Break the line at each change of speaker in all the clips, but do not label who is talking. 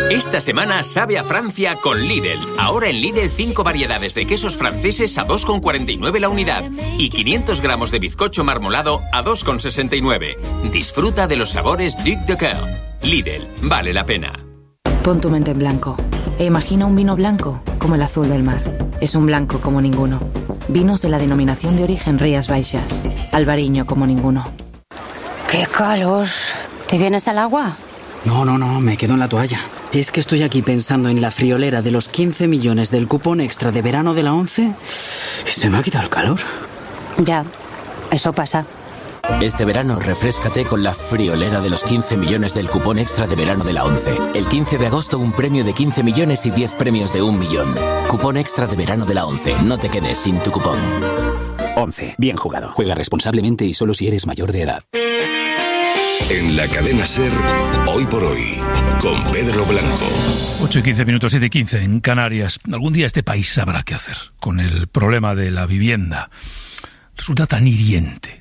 Esta semana sabe a Francia con Lidl. Ahora en Lidl 5 variedades de quesos franceses a 2,49 la unidad y 500 gramos de bizcocho marmolado a 2,69. Disfruta de los sabores Duc de Coeur. Lidl, vale la pena.
Pon tu mente en blanco e imagina un vino blanco como el azul del mar. Es un blanco como ninguno. Vinos de la denominación de origen Rías Baixas. Albariño como ninguno.
¡Qué calor! ¿Te vienes al agua?
No, me quedo en la toalla. Es que estoy aquí pensando en la friolera de los 15 millones del cupón extra de verano de la 11 y se me ha quitado el calor.
Ya, eso pasa.
Este verano refréscate con la friolera de los 15 millones del cupón extra de verano de la 11. El 15 de agosto un premio de 15 millones y 10 premios de 1 millón. Cupón extra de verano de la 11. No te quedes sin tu cupón.
11. Bien jugado. Juega responsablemente y solo si eres mayor de edad.
En la cadena SER, Hoy por Hoy, con Pedro Blanco.
8:15, 7:15 en Canarias. Algún día este país sabrá qué hacer con el problema de la vivienda. Resulta tan hiriente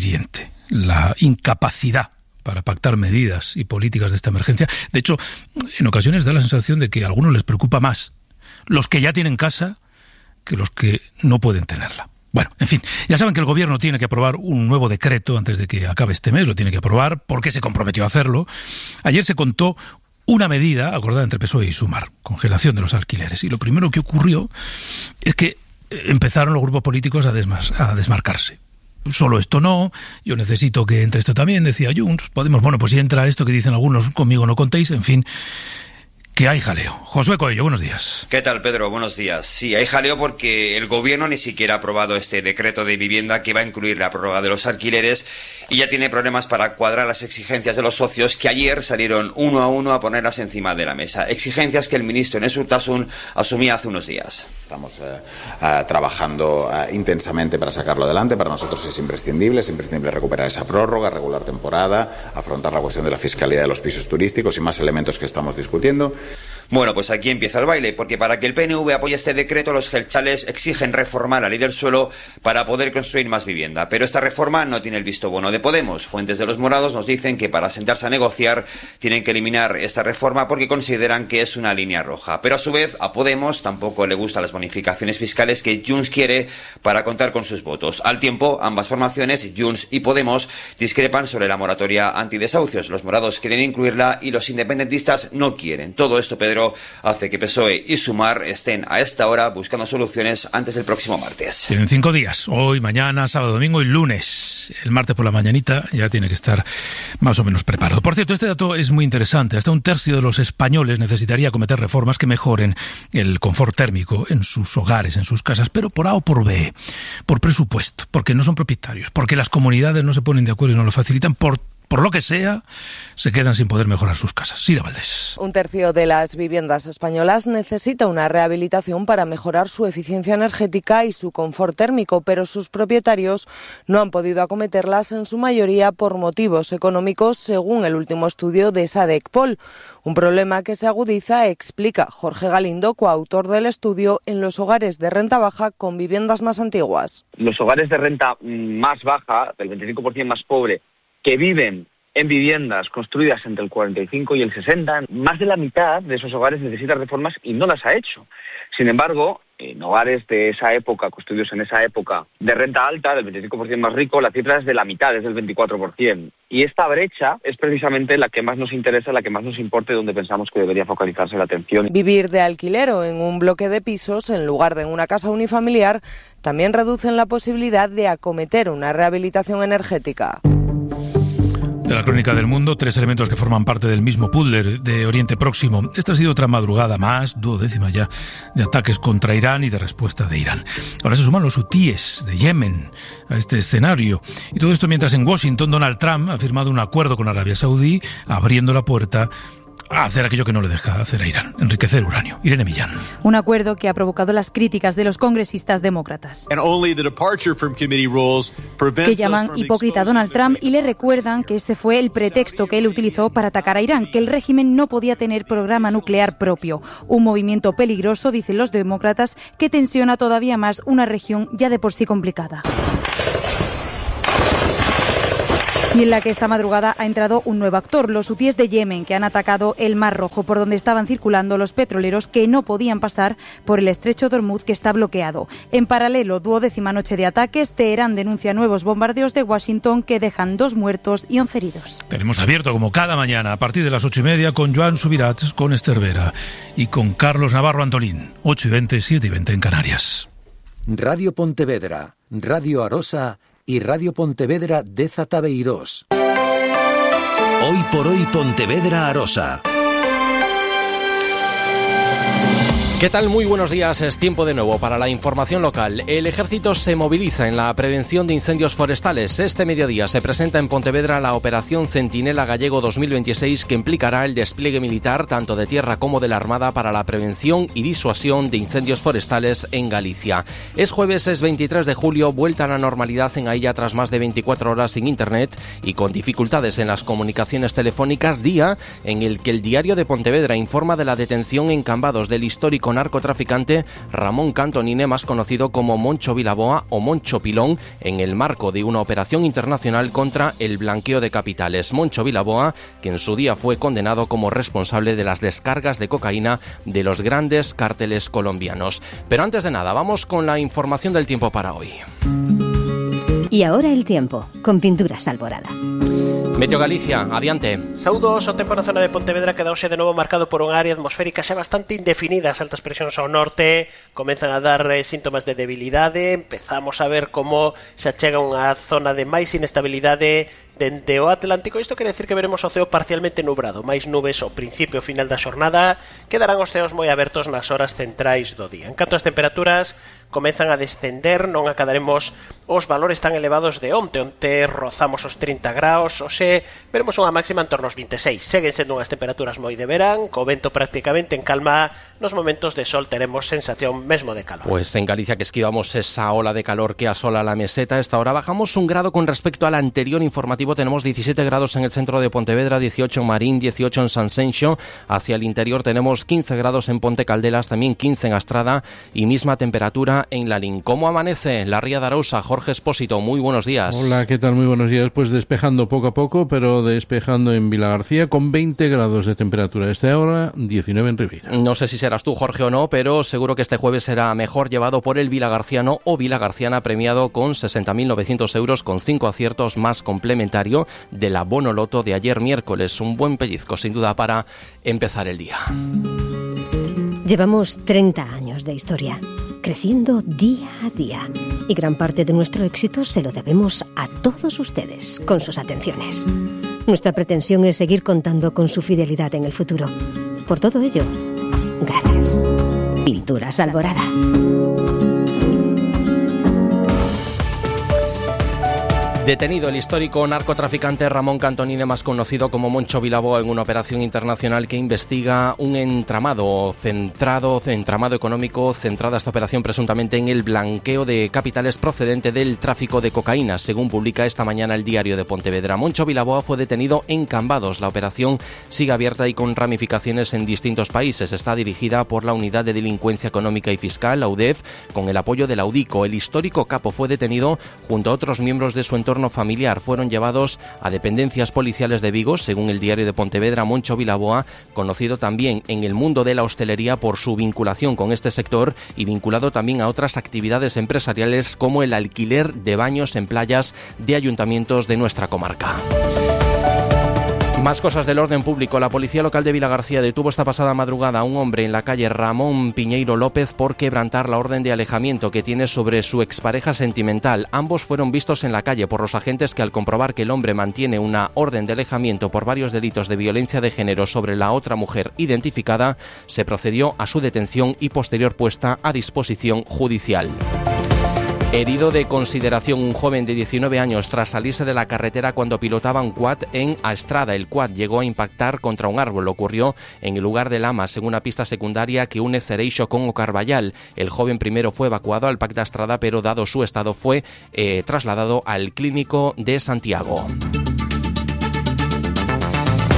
la incapacidad para pactar medidas y políticas de esta emergencia. De hecho, en ocasiones da la sensación de que a algunos les preocupa más los que ya tienen casa que los que no pueden tenerla. Bueno, en fin, ya saben que el gobierno tiene que aprobar un nuevo decreto antes de que acabe este mes, lo tiene que aprobar porque se comprometió a hacerlo. Ayer se contó una medida acordada entre PSOE y Sumar, congelación de los alquileres. Y lo primero que ocurrió es que empezaron los grupos políticos a desmarcarse. Solo esto no, yo necesito que entre esto también, decía Junts. Podemos, bueno, pues si entra esto que dicen algunos, conmigo no contéis, en fin. Que hay jaleo. Josué Coello, buenos días.
¿Qué tal, Pedro? Buenos días. Sí, hay jaleo porque el gobierno ni siquiera ha aprobado este decreto de vivienda que va a incluir la prórroga de los alquileres y ya tiene problemas para cuadrar las exigencias de los socios que ayer salieron uno a uno a ponerlas encima de la mesa. Exigencias que el ministro Enes Urtasun asumía hace unos días.
Estamos trabajando intensamente para sacarlo adelante. Para nosotros es imprescindible recuperar esa prórroga, regular temporada, afrontar la cuestión de la fiscalidad de los pisos turísticos y más elementos que estamos discutiendo.
Bueno, pues aquí empieza el baile, porque para que el PNV apoye este decreto, los jeltzales exigen reformar la ley del suelo para poder construir más vivienda. Pero esta reforma no tiene el visto bueno de Podemos. Fuentes de los morados nos dicen que para sentarse a negociar tienen que eliminar esta reforma porque consideran que es una línea roja. Pero a su vez, a Podemos tampoco le gustan las bonificaciones fiscales que Junts quiere para contar con sus votos. Al tiempo, ambas formaciones, Junts y Podemos, discrepan sobre la moratoria antidesahucios. Los morados quieren incluirla y los independentistas no quieren. Todo esto, Pedro, hace que PSOE y Sumar estén a esta hora buscando soluciones antes del próximo martes.
Tienen 5 días, hoy, mañana, sábado, domingo y lunes. El martes por la mañanita ya tiene que estar más o menos preparado. Por cierto, este dato es muy interesante. Hasta 1/3 de los españoles necesitaría acometer reformas que mejoren el confort térmico en sus hogares, en sus casas, pero por A o por B, por presupuesto, porque no son propietarios, porque las comunidades no se ponen de acuerdo y no lo facilitan, por lo que sea, se quedan sin poder mejorar sus casas. Sira Valdés.
1/3 de las viviendas españolas necesita una rehabilitación para mejorar su eficiencia energética y su confort térmico, pero sus propietarios no han podido acometerlas en su mayoría por motivos económicos, según el último estudio de Sadecpol. Un problema que se agudiza, explica Jorge Galindo, coautor del estudio, en los hogares de renta baja con viviendas más antiguas.
Los hogares de renta más baja, del 25% más pobre, que viven en viviendas construidas entre el 45 y el 60, más de la mitad de esos hogares necesitan reformas y no las ha hecho. Sin embargo, en hogares de esa época, construidos en esa época, de renta alta, del 25% más rico, la cifra es de la mitad, es del 24%. Y esta brecha es precisamente la que más nos interesa, la que más nos importa y donde pensamos que debería focalizarse la atención.
Vivir de alquiler o en un bloque de pisos, en lugar de en una casa unifamiliar, también reducen la posibilidad de acometer una rehabilitación energética.
De la crónica del mundo, 3 elementos que forman parte del mismo puzzle de Oriente Próximo. Esta ha sido otra madrugada más, 12ª ya, de ataques contra Irán y de respuesta de Irán. Ahora se suman los hutíes de Yemen a este escenario. Y todo esto mientras en Washington Donald Trump ha firmado un acuerdo con Arabia Saudí, abriendo la puerta a hacer aquello que no le deja hacer a Irán, enriquecer uranio. Irene Millán.
Un acuerdo que ha provocado las críticas de los congresistas demócratas, que llaman hipócrita a Donald Trump y le recuerdan que ese fue el pretexto que él utilizó para atacar a Irán, que el régimen no podía tener programa nuclear propio. Un movimiento peligroso, dicen los demócratas, que tensiona todavía más una región ya de por sí complicada. y en la que esta madrugada ha entrado un nuevo actor, los hutíes de Yemen, que han atacado el Mar Rojo, por donde estaban circulando los petroleros que no podían pasar por el estrecho de Hormuz, que está bloqueado. En paralelo, 12ª noche de ataques, Teherán denuncia nuevos bombardeos de Washington que dejan 2 muertos y 11 heridos.
Tenemos abierto como cada mañana a partir de las 8:30 con Joan Subirats, con Esther Vera y con Carlos Navarro Antolín. 8:20, 7:20 en Canarias.
Radio Pontevedra, Radio Arosa y Radio Pontevedra DZ22. Hoy por hoy Pontevedra Arosa.
¿Qué tal? Muy buenos días. Es tiempo de nuevo para la información local. El Ejército se moviliza en la prevención de incendios forestales. Este mediodía se presenta en Pontevedra la Operación Centinela Gallego 2026, que implicará el despliegue militar tanto de tierra como de la Armada para la prevención y disuasión de incendios forestales en Galicia. Es jueves, es 23 de julio, vuelta a la normalidad en Ailla tras más de 24 horas sin internet y con dificultades en las comunicaciones telefónicas, día en el que el Diario de Pontevedra informa de la detención en Cambados del histórico narcotraficante Ramón Cantonine, más conocido como Moncho Vilaboa o Moncho Pilón, en el marco de una operación internacional contra el blanqueo de capitales. Moncho Vilaboa, que en su día fue condenado como responsable de las descargas de cocaína de los grandes cárteles colombianos. Pero antes de nada, vamos con la información del tiempo para hoy.
Y ahora el tiempo, con Pinturas Alborada.
Meteo Galicia, adiante.
Saúdos, o tempo na zona de Pontevedra quedouse de novo marcado por unha área atmosférica xa bastante indefinida. As altas presións ao norte comenzan a dar síntomas de debilidade. Empezamos a ver como xa chega unha zona de máis inestabilidade dende o Atlántico. Isto quere decir que veremos o ceo parcialmente nubrado, máis nubes ao principio e final da xornada. Quedarán os ceos moi abertos nas horas centrais do día. En canto ás temperaturas, comezan a descender, non acadaremos os valores tan elevados de onte. Onte rozamos os 30 graus, hoxe veremos unha máxima en torno aos 26. Seguen sendo unhas temperaturas moi de verán, co vento prácticamente en calma. Nos momentos de sol teremos sensación mesmo de calor.
Pues en Galicia, que esquivamos esa ola de calor que asola la meseta, esta hora bajamos 1 grado con respecto al anterior informativo. Tenemos 17 grados en el centro de Pontevedra, 18 en Marín, 18 en Sanxenxo. Hacia el interior tenemos 15 grados en Ponte Caldelas, también 15 en Astrada y misma temperatura en Lalín. ¿Cómo amanece la Ría de Arousa? Jorge Espósito, muy buenos días.
Hola, ¿qué tal? Muy buenos días. Pues despejando poco a poco, pero despejando en Vilagarcía con 20 grados de temperatura. Esta hora, 19 en Ribeira.
No sé si serás tú, Jorge, o no, pero seguro que este jueves será mejor llevado por el vilagarciano o vilagarciana, premiado con 60.900 euros con 5 aciertos más complementario de la Bono Loto de ayer miércoles. Un buen pellizco, sin duda, para empezar el día.
Llevamos 30 años de historia, creciendo día a día. Y gran parte de nuestro éxito se lo debemos a todos ustedes, con sus atenciones. Nuestra pretensión es seguir contando con su fidelidad en el futuro. Por todo ello, gracias. Pinturas Alborada.
Detenido el histórico narcotraficante Ramón Cantonine, más conocido como Moncho Vilaboa, en una operación internacional que investiga un entramado económico, centrada esta operación presuntamente en el blanqueo de capitales procedente del tráfico de cocaína, según publica esta mañana el Diario de Pontevedra. Moncho Vilaboa fue detenido en Cambados. La operación sigue abierta y con ramificaciones en distintos países. Está dirigida por la Unidad de Delincuencia Económica y Fiscal, la UDEF, con el apoyo de la UDICO. El histórico capo fue detenido junto a otros miembros de su entorno familiar. Fueron llevados a dependencias policiales de Vigo, según el Diario de Pontevedra. Moncho Vilaboa, conocido también en el mundo de la hostelería por su vinculación con este sector y vinculado también a otras actividades empresariales como el alquiler de baños en playas de ayuntamientos de nuestra comarca. Más cosas del orden público. La policía local de Vilagarcía detuvo esta pasada madrugada a un hombre en la calle Ramón Piñeiro López por quebrantar la orden de alejamiento que tiene sobre su expareja sentimental. Ambos fueron vistos en la calle por los agentes, que al comprobar que el hombre mantiene una orden de alejamiento por varios delitos de violencia de género sobre la otra mujer identificada, se procedió a su detención y posterior puesta a disposición judicial. Herido de consideración un joven de 19 años tras salirse de la carretera cuando pilotaba un quad en Astrada. El quad llegó a impactar contra un árbol. Ocurrió en el lugar de Lamas, en una pista secundaria que une Cereixo con O Carballal. El joven primero fue evacuado al Parque de Astrada, pero dado su estado fue trasladado al Clínico de Santiago.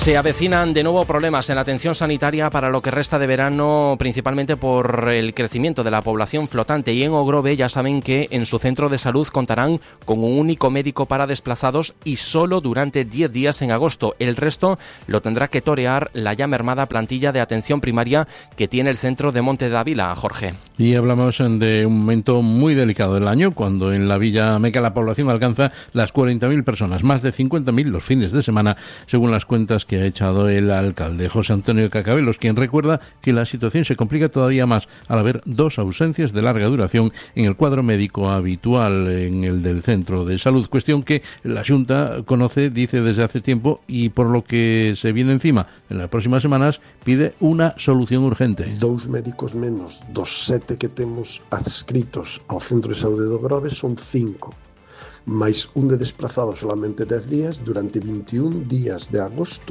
Se avecinan de nuevo problemas en la atención sanitaria para lo que resta de verano, principalmente por el crecimiento de la población flotante. Y en Ogrove ya saben que en su centro de salud contarán con un único médico para desplazados y solo durante 10 días en agosto. El resto lo tendrá que torear la ya mermada plantilla de atención primaria que tiene el centro de Monte de Ávila, Jorge.
Y hablamos de un momento muy delicado del año, cuando en la Villa Meca la población alcanza las 40.000 personas, más de 50.000 los fines de semana, según las cuentas que ha echado el alcalde José Antonio Cacabelos, quien recuerda que la situación se complica todavía más al haber 2 ausencias de larga duración en el cuadro médico habitual en el del centro de salud, cuestión que la Xunta conoce, dice, desde hace tiempo, y por lo que se viene encima en las próximas semanas pide una solución urgente.
2 médicos menos dos 7 que temos adscritos ao centro de saúde do Grove son 5. Mais un de desplazado solamente 10 días, durante 21 días de agosto,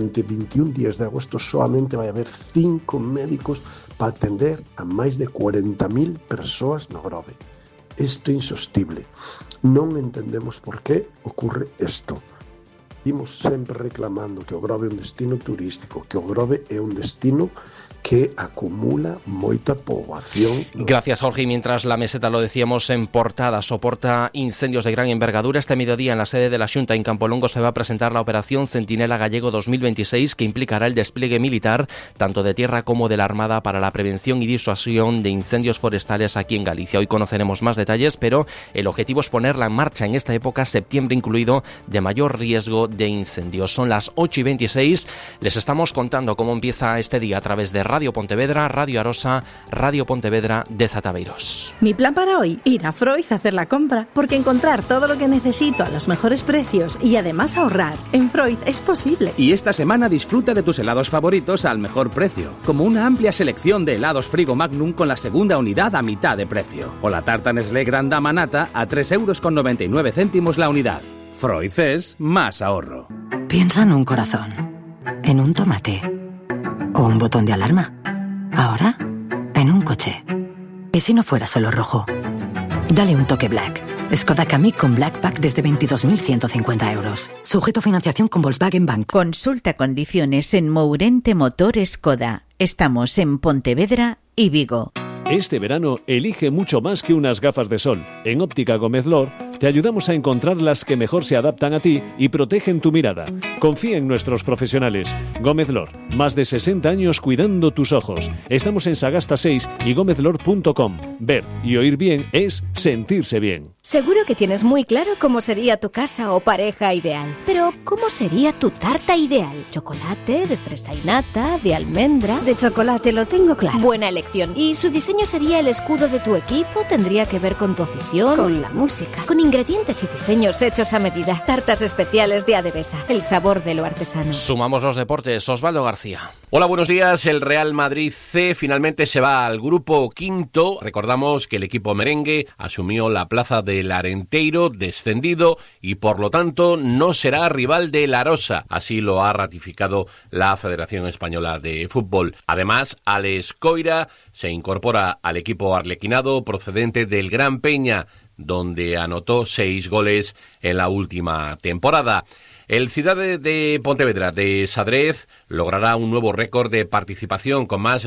solamente vai haber 5 médicos para atender a máis de 40.000 persoas no Grove. Isto é insostible. Non entendemos por que ocurre isto. Imos sempre reclamando que o Grove é un destino turístico, que o Grove é un destino que acumula moita poboación.
Gracias, Jorge. Y mientras la meseta, lo decíamos en portada, soporta incendios de gran envergadura, este mediodía en la sede de la Xunta en Campolongo se va a presentar la operación Centinela Gallego 2026, que implicará el despliegue militar tanto de tierra como de la Armada para la prevención y disuasión de incendios forestales aquí en Galicia. Hoy conoceremos más detalles, pero el objetivo es ponerla en marcha en esta época, septiembre incluido, de mayor riesgo de incendios. Son las 8:26. Les estamos contando cómo empieza este día a través de Radio Pontevedra, Radio Arosa, Radio Pontevedra de Zataveiros.
Mi plan para hoy, ir a Freud a hacer la compra, porque encontrar todo lo que necesito a los mejores precios y además ahorrar en Freud es posible.
Y esta semana disfruta de tus helados favoritos al mejor precio, como una amplia selección de helados Frigo Magnum con la segunda unidad a mitad de precio, o la tarta Nestlé Gran Dama Nata a 3,99 € la unidad. Freud es más ahorro.
Piensa en un corazón, en un tomate o un botón de alarma. Ahora, en un coche. ¿Y si no fuera solo rojo? Dale un toque Black. Skoda Kamiq con Black Pack desde 22.150 €. Sujeto a financiación con Volkswagen Bank.
Consulta condiciones en Mourente Motor Skoda. Estamos en Pontevedra y Vigo.
Este verano elige mucho más que unas gafas de sol. En Óptica Gómez Lor te ayudamos a encontrar las que mejor se adaptan a ti y protegen tu mirada. Confía en nuestros profesionales. Gómez Lor, más de 60 años cuidando tus ojos. Estamos en Sagasta 6 y gómezlor.com. Ver y oír bien es sentirse bien.
Seguro que tienes muy claro cómo sería tu casa o pareja ideal. Pero, ¿cómo sería tu tarta ideal? ¿Chocolate, de fresa y nata, de almendra?
De chocolate, lo tengo claro.
Buena elección. ¿Y su diseño sería el escudo de tu equipo? ¿Tendría que ver con tu afición?
Con la música.
Con ingredientes y diseños hechos a medida. Tartas especiales de Adebesa. El sabor de lo artesano.
Sumamos los deportes. Osvaldo García.
Hola, buenos días. El Real Madrid C finalmente se va al grupo quinto. Recordamos que el equipo merengue asumió la plaza del Arenteiro, descendido, y por lo tanto no será rival del Arosa. Así lo ha ratificado la Federación Española de Fútbol. Además, Alex Coira se incorpora al equipo arlequinado procedente del Gran Peña, donde anotó 6 goles en la última temporada. El Ciudad de Pontevedra de Sadrez logrará un nuevo récord de participación con más de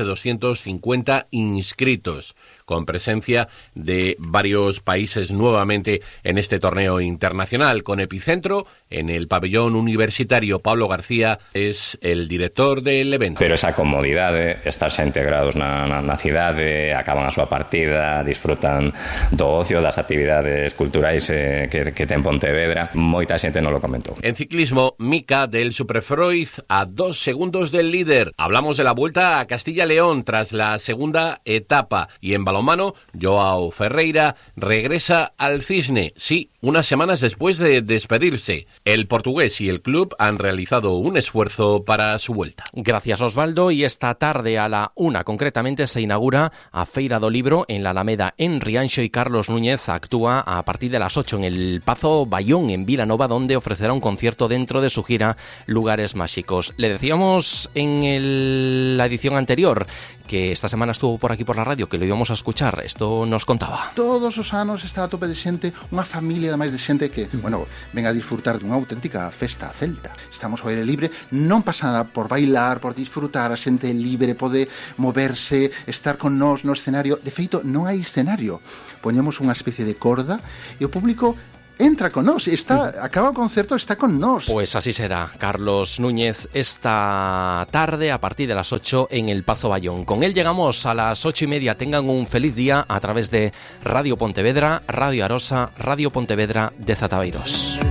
250 inscritos, con presencia de varios países nuevamente en este torneo internacional, con epicentro en el pabellón universitario. Pablo García es el director del evento.
Pero esa comodidad de estarse integrados na cidade, acaban a súa partida, disfrutan do ocio, das actividades culturais que ten Pontevedra, moita xente non lo comentou.
En ciclismo, Mika del Superfreud a 2 segundos del líder. Hablamos de la Vuelta a Castilla-León tras la segunda etapa. Y en balonmano, Joao Ferreira regresa al Cisne, sí, unas semanas después de despedirse. El portugués y el club han realizado un esfuerzo para su vuelta.
Gracias, Osvaldo. Y esta tarde a la 1 concretamente se inaugura a Feira do Libro en la Alameda en Rianxo, y Carlos Núñez actúa a partir de las 8 en el Pazo Bayón en Vilanova, donde ofrecerá un concierto dentro de su gira Lugares Máxicos. Le decíamos decíamos en la edición anterior, que esta semana estuvo por aquí por la radio, que lo íbamos a escuchar, esto nos contaba.
Todos os anos está a tope de xente, unha familia ademais de xente que, bueno, ven a disfrutar dunha auténtica festa celta. Estamos ao aire libre, non pasa nada por bailar, por disfrutar, a xente libre pode moverse, estar con nós no escenario. De feito, non hai escenario. Poñemos unha especie de corda e o público entra con nós, acaba o concerto, está con nós.
Pues así será, Carlos Núñez, esta tarde a partir de las 8 en el Pazo Bayón. Con él llegamos a las 8:30. Tengan un feliz día a través de Radio Pontevedra, Radio Arosa, Radio Pontevedra de Zataveiros.